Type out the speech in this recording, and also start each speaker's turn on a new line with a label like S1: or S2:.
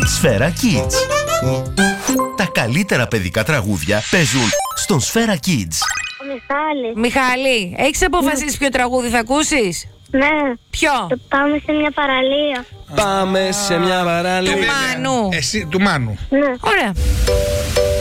S1: Σφαίρα Kids. Τα καλύτερα παιδικά τραγούδια παίζουν στον Σφαίρα Kids.
S2: Ο Μιχάλης.
S3: Μιχάλη, έχεις αποφασίσει ποιο τραγούδι θα ακούσεις?
S2: Ναι.
S3: Ποιο?
S2: Το πάμε σε μια παραλία.
S4: Πάμε σε μια παραλία.
S3: Του Μάνου.
S5: Εσύ, του Μάνου.
S2: Ναι.
S3: Ωραία.